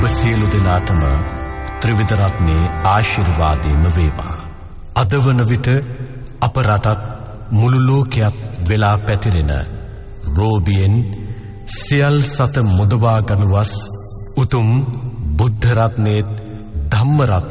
සියලු දෙනාටම ත්‍රිවිධ රත්නයේ ආශිර්වාදයම වේවා. අද වන විට අප රටත් මුළු ලෝකයක් වෙලා පැතිරෙන රෝගියෙන් සියල් සත මුදවා ගනුවස් උතුම් බුද්ධ රත්නයේ ධම්ම රත්නයේ